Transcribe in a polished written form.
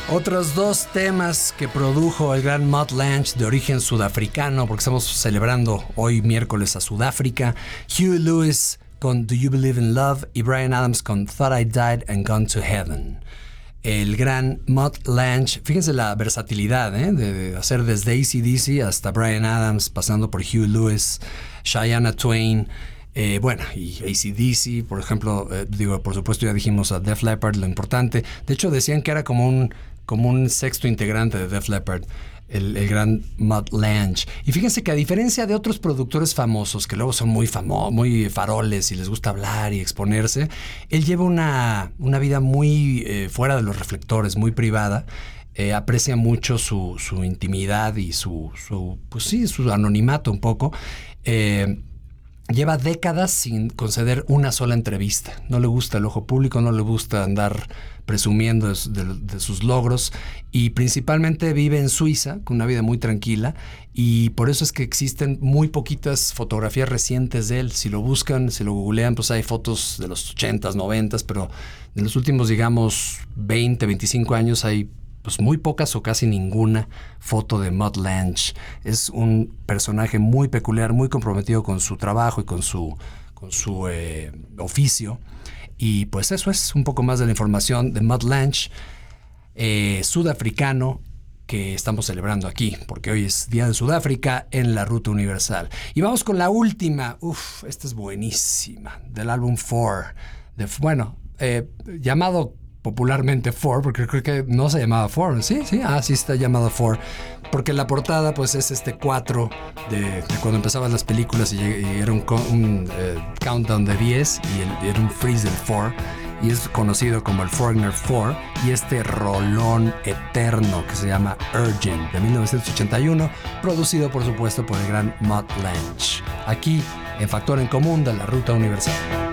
Otros dos temas que produjo el gran Mutt Lange de origen sudafricano, porque estamos celebrando hoy miércoles a Sudáfrica. Huey Lewis con Do You Believe in Love y Bryan Adams con Thought I Died and Gone to Heaven. El gran Mutt Lange, fíjense la versatilidad, de hacer desde AC/DC hasta Bryan Adams, pasando por Huey Lewis, Shania Twain, y AC/DC, por ejemplo, por supuesto ya dijimos a Def Leppard, lo importante. De hecho decían que era como un sexto integrante de Def Leppard, el gran Mutt Lange. Y fíjense que a diferencia de otros productores famosos, que luego son muy faroles y les gusta hablar y exponerse, él lleva una vida muy fuera de los reflectores, muy privada. Aprecia mucho su intimidad y su anonimato un poco. Lleva décadas sin conceder una sola entrevista. No le gusta el ojo público, no le gusta andar presumiendo de sus logros, y principalmente vive en Suiza con una vida muy tranquila, y por eso es que existen muy poquitas fotografías recientes de él. Si lo buscan, si lo googlean, pues hay fotos de los 80s, 90s, pero en los últimos, digamos, 20, 25 años hay pues muy pocas o casi ninguna foto de Mutt Lange. Es un personaje muy peculiar, muy comprometido con su trabajo y con su oficio. Y pues eso es un poco más de la información de Mutt Lange, sudafricano, que estamos celebrando aquí, porque hoy es Día de Sudáfrica en la Ruta Universal. Y vamos con la última, esta es buenísima, del álbum Four, llamado popularmente Four, porque creo que no se llamaba Four, sí está llamado Four, porque la portada pues es este 4 de cuando empezaban las películas, y era un countdown de 10 y era un freeze del 4, y es conocido como el Foreigner 4, y este rolón eterno que se llama Urgent, de 1981, producido por supuesto por el gran Mutt Lange, aquí en Factor en Común de la Ruta Universal.